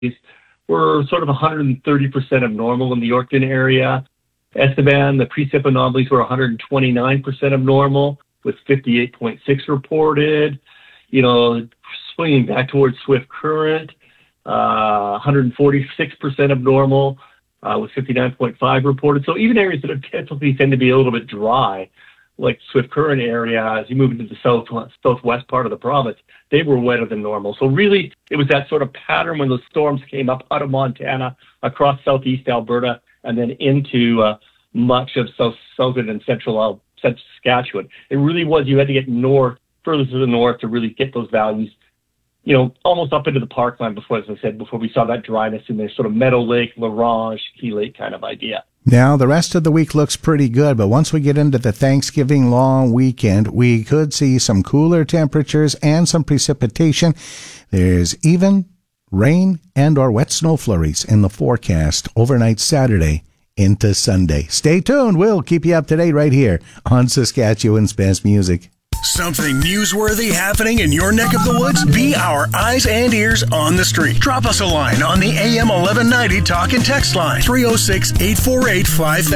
were sort of 130% of normal in the Yorkton area. Estevan, the precip anomalies were 129% of normal, with 58.6 reported. Swinging back towards Swift Current, 146% of normal, with 59.5 reported. So even areas that typically tend to be a little bit dry, like Swift Current area, as you move into the southwest part of the province, they were wetter than normal. So really, it was that sort of pattern when those storms came up out of Montana, across southeast Alberta, and then into much of southern and central Saskatchewan. It really was, you had to get further to the north to really get those values, almost up into the parkland before, as I said, before we saw that dryness in the sort of Meadow Lake, La Ronge, Key Lake kind of idea. Now, the rest of the week looks pretty good, but once we get into the Thanksgiving long weekend, we could see some cooler temperatures and some precipitation. There's even rain and or wet snow flurries in the forecast overnight Saturday into Sunday. Stay tuned. We'll keep you up to date right here on Saskatchewan's Best Music. Something newsworthy happening in your neck of the woods? Be our eyes and ears on the street. Drop us a line on the AM 1190 talk and text line, 306-848-5000.